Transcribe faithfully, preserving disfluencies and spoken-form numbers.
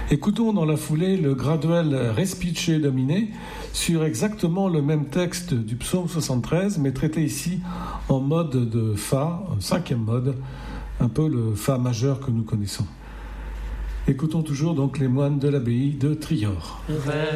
Écoutons dans la foulée le graduel Respice Domine sur exactement le même texte du psaume soixante-treize, mais traité ici en mode de Fa, un cinquième mode, un peu le Fa majeur que nous connaissons. Écoutons toujours donc les moines de l'abbaye de Trior.